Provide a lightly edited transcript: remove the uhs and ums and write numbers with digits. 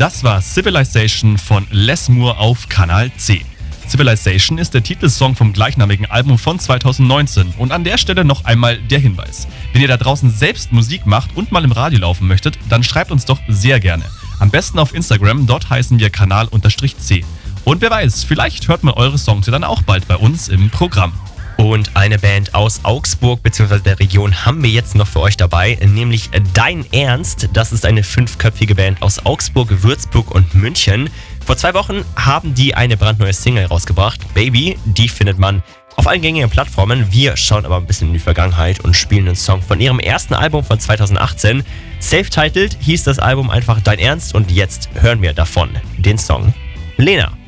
Das war Civilization von Les Moore auf Kanal C. Civilization ist der Titelsong vom gleichnamigen Album von 2019. Und an der Stelle noch einmal der Hinweis. Wenn ihr da draußen selbst Musik macht und mal im Radio laufen möchtet, dann schreibt uns doch sehr gerne. Am besten auf Instagram, dort heißen wir Kanal_C. Und wer weiß, vielleicht hört man eure Songs ja dann auch bald bei uns im Programm. Und eine Band aus Augsburg bzw. der Region haben wir jetzt noch für euch dabei, nämlich Dein Ernst. Das ist eine 5-köpfige Band aus Augsburg, Würzburg und München. Vor 2 Wochen haben die eine brandneue Single rausgebracht, Baby. Die findet man auf allen gängigen Plattformen. Wir schauen aber ein bisschen in die Vergangenheit und spielen einen Song von ihrem ersten Album von 2018. Self-titled hieß das Album einfach Dein Ernst und jetzt hören wir davon den Song Lena.